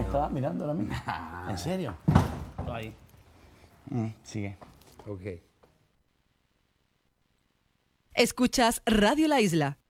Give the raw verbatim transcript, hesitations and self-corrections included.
estaba mirando ahora mismo. ¿En serio? Ahí. Mm, sigue. Ok. Escuchas Radio La Isla.